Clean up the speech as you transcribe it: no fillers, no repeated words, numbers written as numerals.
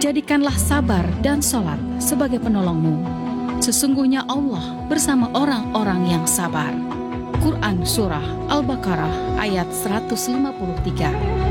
jadikanlah sabar dan salat sebagai penolongmu. Sesungguhnya Allah bersama orang-orang yang sabar. Quran Surah Al-Baqarah ayat 153.